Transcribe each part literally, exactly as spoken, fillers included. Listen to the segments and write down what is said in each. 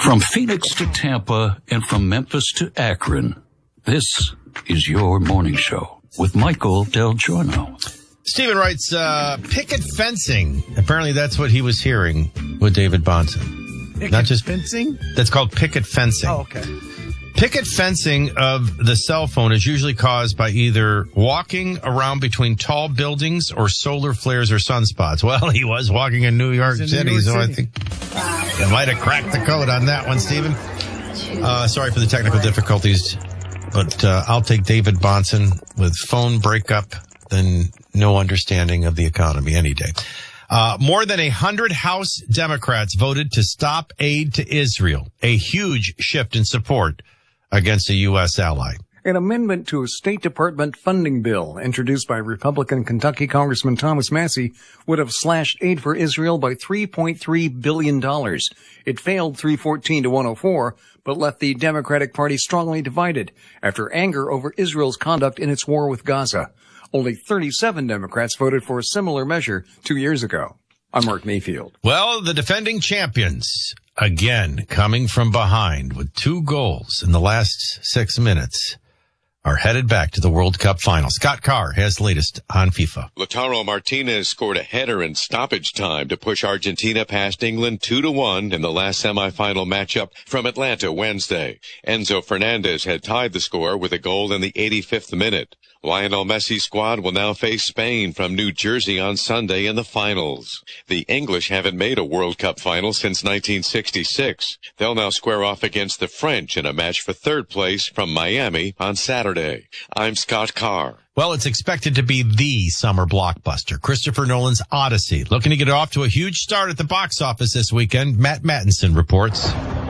From Phoenix to Tampa and from Memphis to Akron, this is your morning show with Michael Del Giorno. Stephen writes, uh, picket fencing. Apparently that's what he was hearing with David Bonson. Picket Not just fencing? That's called picket fencing. Oh, okay. Picket fencing of the cell phone is usually caused by either walking around between tall buildings or solar flares or sunspots. Well, he was walking in New York City, New York so City. I think you might have cracked the code on that one, Stephen. Uh, sorry for the technical difficulties, but uh, I'll take David Bonson with phone breakup than no understanding of the economy any day. Uh, more than a hundred House Democrats voted to stop aid to Israel, a huge shift in support against a U S ally. An amendment to a State Department funding bill introduced by Republican Kentucky Congressman Thomas Massie would have slashed aid for Israel by three point three billion dollars. It failed three fourteen to one oh four, but left the Democratic Party strongly divided after anger over Israel's conduct in its war with Gaza. Only thirty-seven Democrats voted for a similar measure two years ago. I'm Mark Mayfield. Well, the defending champions, again, coming from behind with two goals in the last six minutes, are headed back to the World Cup final. Scott Carr has the latest on FIFA. Lautaro Martinez scored a header in stoppage time to push Argentina past England two to one in the last semifinal matchup from Atlanta Wednesday. Enzo Fernandez had tied the score with a goal in the eighty-fifth minute. Lionel Messi's squad will now face Spain from New Jersey on Sunday in the finals. The English haven't made a World Cup final since nineteen sixty-six. They'll now square off against the French in a match for third place from Miami on Saturday. I'm Scott Carr. Well, it's expected to be the summer blockbuster, Christopher Nolan's Odyssey. Looking to get off to a huge start at the box office this weekend. Matt Mattinson reports.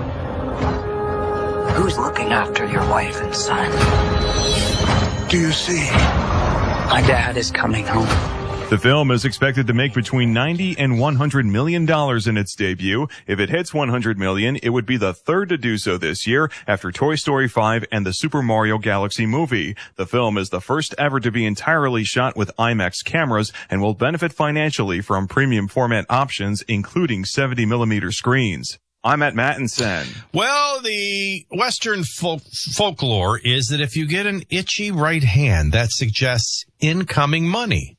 Who's looking after your wife and son? Do you see? My dad is coming home. The film is expected to make between ninety and one hundred million dollars in its debut. If it hits one hundred million, it would be the third to do so this year after Toy Story five and the Super Mario Galaxy movie. The film is the first ever to be entirely shot with IMAX cameras and will benefit financially from premium format options, including seventy millimeter screens. I'm at Mattinson. Well, the Western folk- folklore is that if you get an itchy right hand, that suggests incoming money.